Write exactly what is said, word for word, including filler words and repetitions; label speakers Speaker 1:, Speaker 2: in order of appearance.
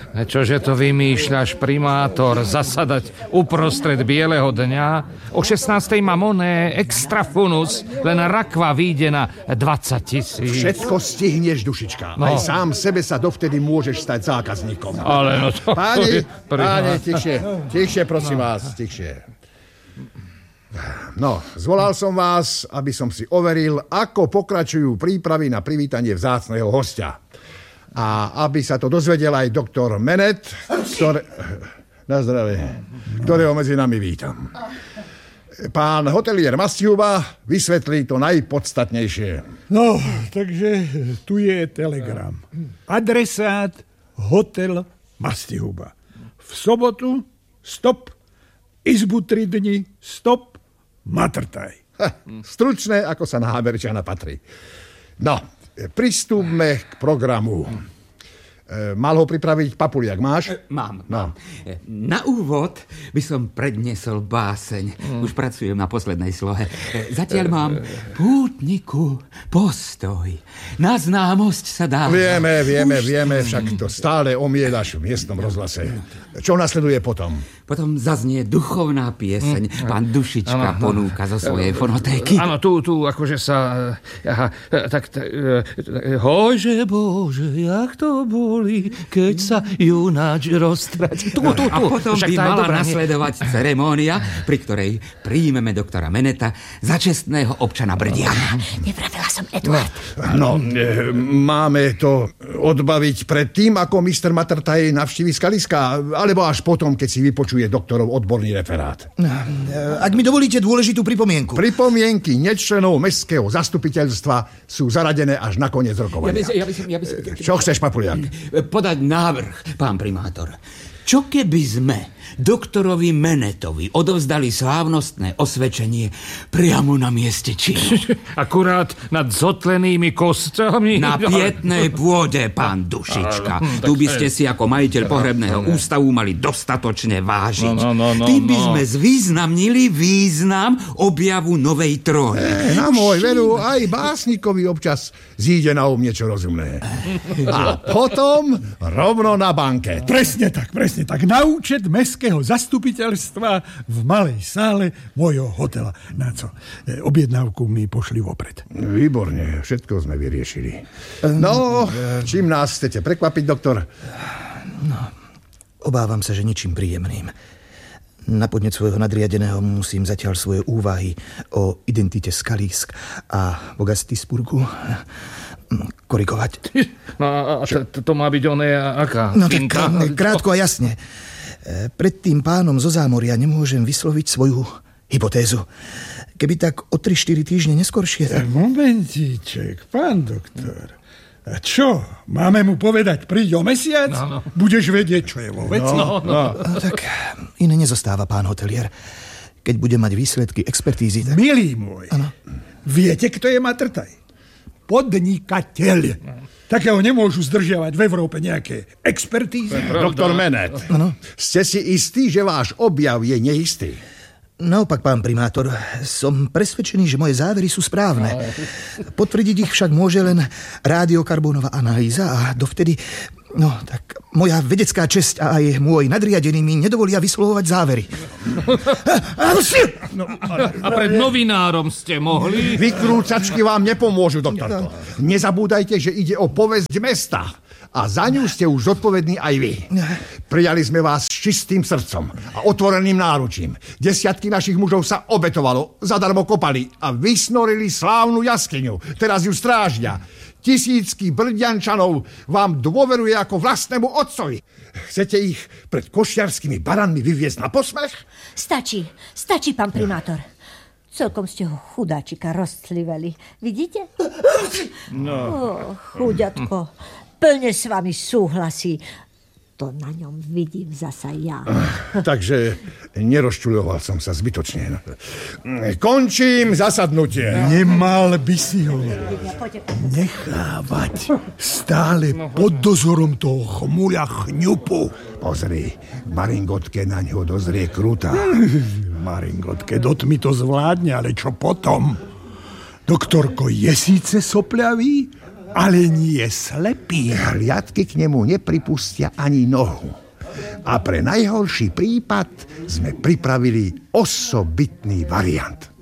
Speaker 1: Čože to vymýšľaš, primátor, zasadať uprostred bieleho dňa? O šestnástej mám oné extra funus, len rakva vyjde na dvadsať tisíc.
Speaker 2: Všetko stihneš, dušička. No. Aj sám sebe sa dovtedy môžeš stať zákazníkom.
Speaker 1: Ale no to...
Speaker 2: Páni, páni, tichšie, tichšie, prosím no. vás, tichšie. No, zvolal som vás, aby som si overil, ako pokračujú prípravy na privítanie vzácneho hostia. A aby sa to dozvedel aj doktor Menet, ktoré... na zdravie, ktorého medzi nami vítam. Pán hotelier Mastihuba vysvetlí to najpodstatnejšie.
Speaker 3: No, takže tu je telegram. Adresát Hotel Mastihuba. V sobotu stop, izbu tri dni stop, matrtaj.
Speaker 2: Ha, stručné, ako sa na Američana patrí. No, pristúpme k programu. E, mal ho pripraviť Papuliak, máš?
Speaker 4: E, mám,
Speaker 2: no.
Speaker 4: mám. E, na úvod by som predniesol báseň. Mm. Už pracujem na poslednej slohe. E, zatiaľ mám pútniku postoj. Na známosť sa dá...
Speaker 2: Vieme, vieme, Už... vieme, však to stále omiedaš v miestnom rozhlase. Čo nasleduje potom?
Speaker 4: Potom zaznie duchovná pieseň. Mm. Pán Dušička ano, ponúka zo svojej fonotéky.
Speaker 1: Áno, tu, tu, akože sa... Aha, tak... Hože Bože, jak to boli, keď sa junáč roztrať. Tu, tu, tu.
Speaker 4: A potom
Speaker 1: Však
Speaker 4: by mala
Speaker 1: dobrá,
Speaker 4: nasledovať ceremónia, pri ktorej príjmeme doktora Meneta za čestného občana Brdiana.
Speaker 5: Nepravila som, Eduard.
Speaker 2: No, e, máme to odbaviť pred tým, ako mister Matrtaj navštíví skaliska, alebo až potom, keď si vypočuje doktorov odborný referát.
Speaker 6: Ak mi dovolíte dôležitú pripomienku.
Speaker 2: Pripomienky nečlenov mestského zastupiteľstva sú zaradené až na koniec rokovania.
Speaker 4: Ja by, ja by, ja by,
Speaker 2: Čo chceš, Papuliak?
Speaker 4: Podať návrh, pán primátor. Čo keby sme doktorovi Menetovi odovzdali slávnostné osvedčenie priamo na mieste činu?
Speaker 1: Akurát nad zotlenými kostami?
Speaker 4: Na pietnej pôde, pán Dušička. Tu by ste si ako majiteľ pohrebného ústavu mali dostatočne vážiť.
Speaker 1: No, no, no, no,
Speaker 4: Tým by sme zvýznamnili význam objavu novej tróny.
Speaker 2: E, na môj veru, aj básnikovi občas zíde na um niečo rozumné. A potom rovno na banket.
Speaker 3: Presne tak, presne tak. Na účet mestského zastupiteľstva v malej sále môjho hotela. Na co? E, objednávku mi pošli vopred.
Speaker 2: Výborne, všetko sme vyriešili. No, čím nás chcete prekvapiť, doktor?
Speaker 6: No, obávam sa, že ničím príjemným. Na podnet svojho nadriadeného musím zatiaľ svoje úvahy o identite Skalísk a Bogastisburgu korigovať.
Speaker 1: No a to, to má byť oné aká?
Speaker 6: No tak krátko a jasne. Pred tým pánom zo zámoria nemôžem vysloviť svoju hypotézu. Keby tak o tri štyri týždne neskoršie... Tak...
Speaker 3: Momentíček, pán doktor. A čo? Máme mu povedať, príď o mesiac? No, no. Budeš vedieť, čo je vo veci.
Speaker 1: No, no.
Speaker 6: No, tak iné nezostáva, pán hotelier. Keď bude mať výsledky expertízy... Tak...
Speaker 3: Milý môj, ano. Viete, kto je Matrtaj? Podnikateľ. No. Takého nemôžu zdržiavať v Európe nejaké expertízy.
Speaker 2: Doktor Menet, ano. Ste si istí, že váš objav je neistý?
Speaker 6: Naopak, pán primátor, som presvedčený, že moje závery sú správne. Potvrdiť ich však môže len rádiokarbónová analýza a dovtedy, no tak moja vedecká česť a aj môj nadriadený mi nedovolia vyslovovať závery.
Speaker 1: No, a pred novinárom ste mohli?
Speaker 2: Vykrúcačky vám nepomôžu, doktorko. Nezabúdajte, že ide o povesť mesta. A za ňu ste už zodpovední aj vy. Prijali sme vás s čistým srdcom a otvoreným náručím. Desiatky našich mužov sa obetovalo, zadarmo kopali a vysnorili slávnu jaskyňu. Teraz ju strážia. Tisícky Brdiančanov vám dôveruje ako vlastnému otcovi. Chcete ich pred košiarskými baranmi vyviesť na posmech?
Speaker 5: Stačí, stačí, pán primátor. Celkom ste ho chudáčika roztliveli. Vidíte? No. Oh, chuďatko. Plne s vami súhlasí. To na ňom vidím zasa ja.
Speaker 2: Takže nerozčuľoval som sa zbytočne. Končím zasadnutie.
Speaker 3: Nemal by si ho nechávať stále pod dozorom toho chmuľa chňupu.
Speaker 2: Pozri, Maringotke na ňo dozrie krúta.
Speaker 3: Maringotke, dot mi to zvládne, ale čo potom? Doktorko je síce sopľavý, ale nie slepý.
Speaker 2: Hliadky k nemu nepripustia ani nohu. A pre najhorší prípad sme pripravili osobitný variant.